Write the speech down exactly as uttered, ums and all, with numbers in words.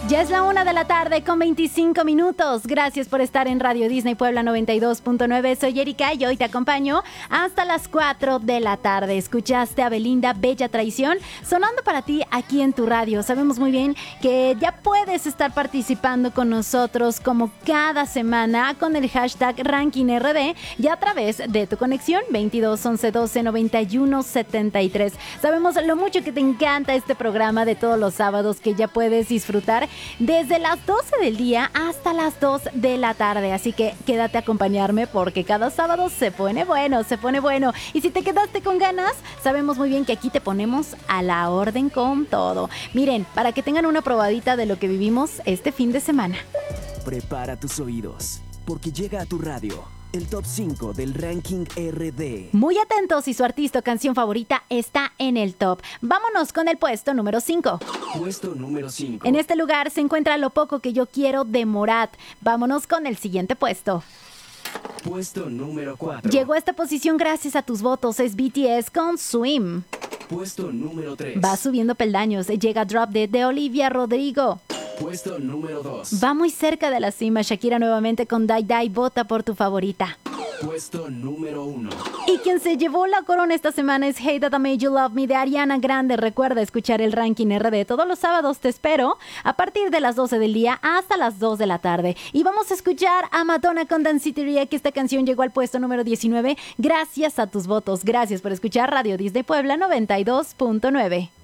Ya es la una de la tarde con veinticinco minutos. Gracias por estar en Radio Disney Puebla noventa y dos punto nueve. Soy Erika y hoy te acompaño hasta las cuatro de la tarde. Escuchaste a Belinda, Bella Traición, sonando para ti aquí en tu radio. Sabemos muy bien que ya puedes estar participando con nosotros como cada semana con el hashtag Ranking R D y a través de tu conexión veintidós once doce noventa y uno setenta y tres. Sabemos lo mucho que te encanta este programa de todos los sábados que ya puedes disfrutar desde las doce del día hasta las dos de la tarde, así que quédate a acompañarme porque cada sábado se pone bueno, se pone bueno. Y si te quedaste con ganas, sabemos muy bien que aquí te ponemos a la orden con todo. Miren, para que tengan una probadita de lo que vivimos este fin de semana. Prepara tus oídos, porque llega a tu radio el top cinco del Ranking R D. Muy atentos si su artista o canción favorita está en el top. Vámonos con el puesto número cinco. Puesto número cinco. En este lugar se encuentra Lo Poco Que Yo Quiero de Morat. Vámonos con el siguiente puesto. Puesto número cuatro. Llegó a esta posición gracias a tus votos. Es B T S con Swim. Puesto número tres. Va subiendo peldaños. Llega Drop Dead de Olivia Rodrigo. Puesto número dos. Va muy cerca de la cima. Shakira nuevamente con Die Die. Vota por tu favorita. Puesto número uno. Y quien se llevó la corona esta semana es Hey That I Made You Love Me de Ariana Grande. Recuerda escuchar el Ranking R D todos los sábados. Te espero a partir de las doce del día hasta las dos de la tarde. Y vamos a escuchar a Madonna con Danciteria, que esta canción llegó al puesto número diecinueve gracias a tus votos. Gracias por escuchar Radio Disney Puebla noventa y dos punto nueve.